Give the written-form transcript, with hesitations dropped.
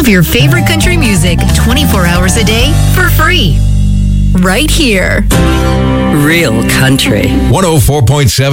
of your favorite country music 24 hours a day for free. Right here. Real country. 104.7